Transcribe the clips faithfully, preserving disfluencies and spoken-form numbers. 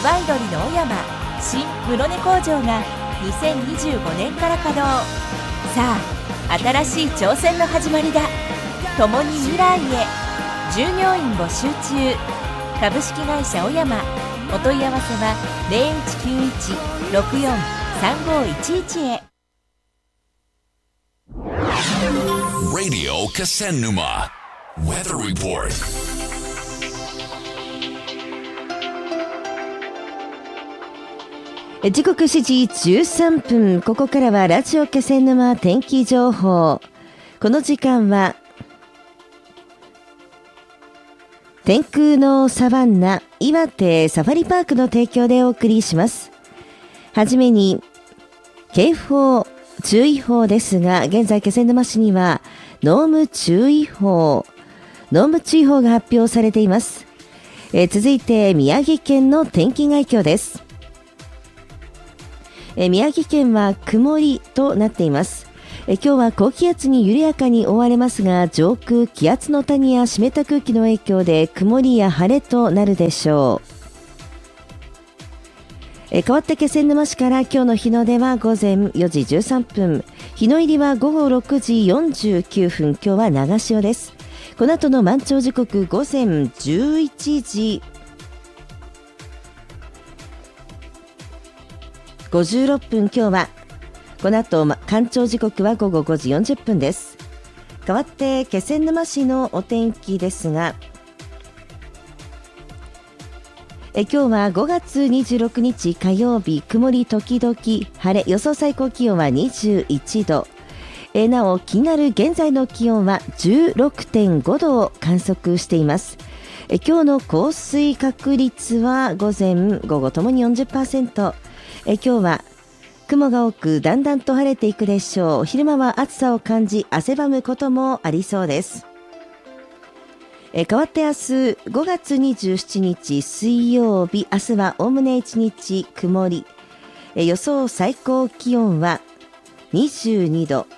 奪い鳥の小山新室根工場がにせんにじゅうごねんから稼働。さあ新しい挑戦の始まりだ。共に未来へ。従業員募集中。株式会社小山。お問い合わせはゼロいちきゅういち ろくよん さんごいちいち へ。 Radio Kasennuma Weather Report。 時刻しちじじゅうさんぷん、ここからはラジオ気仙沼天気情報。この時間は天空のサバンナ岩手サファリパークの提供でお送りします。はじめに警報注意報ですが、現在気仙沼市には濃霧注意報濃霧注意報が発表されています。えー、続いて宮城県の天気概況です。え宮城県は曇りとなっています。え今日は高気圧に緩やかに覆われますが、上空気圧の谷や湿った空気の影響で曇りや晴れとなるでしょう。え変わって気仙沼市から今日の日の出は午前よじじゅうさんぷん、日の入りは午後ろくじよんじゅうきゅうふん、今日は長潮です。この後の満潮時刻午前じゅういちじごじゅうろっぷん、今日はこの後干潮時刻は午後ごじよんじゅっぷんです。変わって気仙沼市のお天気ですが、え今日はごがつにじゅうろくにち火曜日、曇り時々晴れ、予想最高気温はにじゅういちど。えなお気になる現在の気温は じゅうろくてんごどを観測しています。え今日の降水確率は午前午後ともに よんじゅっパーセント。え今日は雲が多くだんだんと晴れていくでしょう。昼間は暑さを感じ汗ばむこともありそうです。え変わって明日ごがつにじゅうしちにち水曜日、明日はおおむねいちにち曇り。え予想最高気温はにじゅうにど。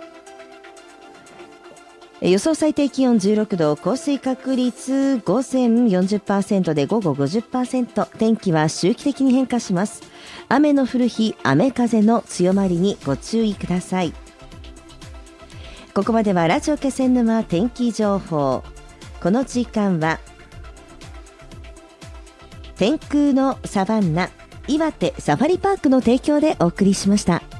え予想最低気温じゅうろくど、降水確率午前 よんじゅっパーセント で午後 ごじゅっパーセント。天気は周期的に変化します。雨の降る日、雨風の強まりにご注意ください。ここまではラジオ気仙沼天気情報。この時間は天空のサバンナ岩手サファリパークの提供でお送りしました。